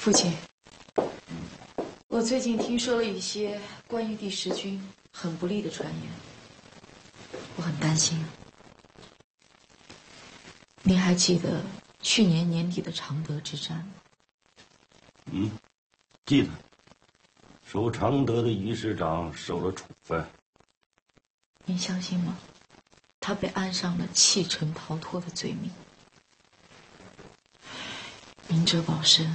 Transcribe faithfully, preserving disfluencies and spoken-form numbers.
父亲，我最近听说了一些关于第十军很不利的传言，我很担心。您还记得去年年底的常德之战吗？ 嗯，记得。守常德的于师长受了处分。 您相信吗？他被安上了弃城逃脱的罪名。明哲保身，